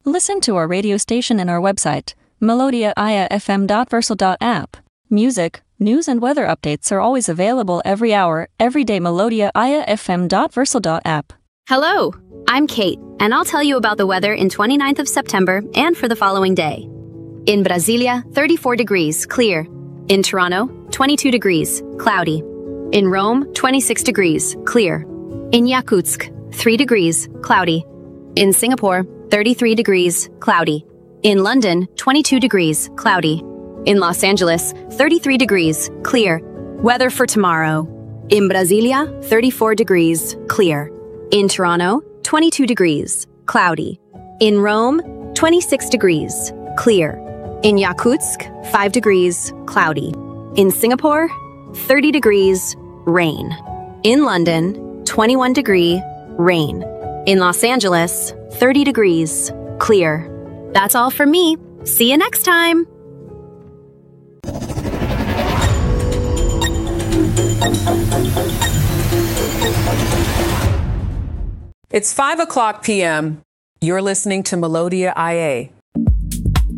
Listen to our radio station and our website, melodiaIAFM.versal.app. Music, news and weather updates are always available every hour, every day. melodiaIAFM.versal.app. Hello, I'm Kate, and I'll tell you about the weather in 29th of September and for the following day. In Brasilia, 34 degrees, clear. In Toronto, 22 degrees, cloudy. In Rome, 26 degrees, clear. In Yakutsk, 3 degrees, cloudy. In Singapore, 33 degrees, cloudy. In London, 22 degrees, cloudy. In Los Angeles, 33 degrees, clear. Weather for tomorrow. In Brasilia, 34 degrees, clear. In Toronto, 22 degrees, cloudy. In Rome, 26 degrees, clear. In Yakutsk, 5 degrees, cloudy. In Singapore, 30 degrees, rain. In London, 21 degree, rain. In Los Angeles, 30 degrees, clear. That's all from me. See you next time. It's 5 o'clock p.m. You're listening to Melodia IA.